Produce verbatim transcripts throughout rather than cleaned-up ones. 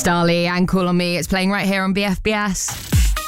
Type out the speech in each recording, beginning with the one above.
Starly and Call on Me. It's playing right here on B F B S.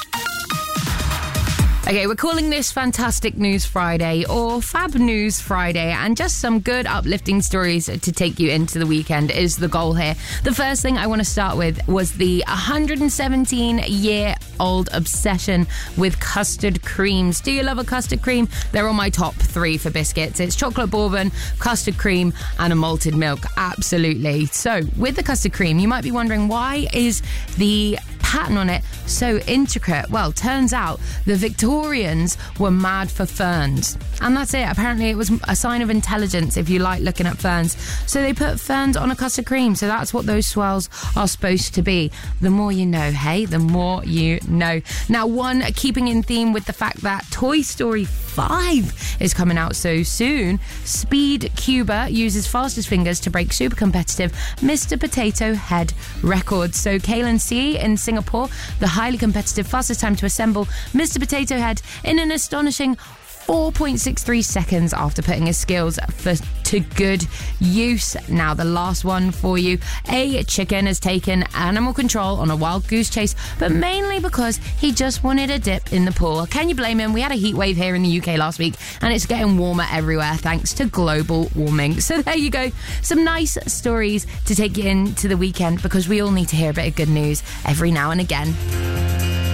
Okay, we're calling this Fantastic News Friday or Fab News Friday, and just some good uplifting stories to take you into the weekend is the goal here. The first thing I want to start with was the one hundred seventeen year old obsession with custard creams. Do you love a custard cream? They're on my top three for biscuits. It's chocolate bourbon, custard cream, and a malted milk. Absolutely. So with the custard cream, you might be wondering, why is the pattern on it so intricate? Well, turns out the Victorians were mad for ferns, and that's it. Apparently it was a sign of intelligence if you like looking at ferns, so they put ferns on a custard cream. So that's what those swirls are supposed to be. The more you know, hey, the more you know. Now, one, keeping in theme with the fact that Toy Story five is coming out so soon, Speed Cuba uses fastest fingers to break super competitive Mister Potato Head records. So Kalen C in Singapore, the highly competitive fastest time to assemble Mister Potato Head in an astonishing four point six three seconds after putting his skills for, to good use. Now, the last one for you. A chicken has taken animal control on a wild goose chase, but mainly because he just wanted a dip in the pool. Can you blame him? We had a heat wave here in the U K last week, and it's getting warmer everywhere thanks to global warming. So there you go. Some nice stories to take you into the weekend, because we all need to hear a bit of good news every now and again.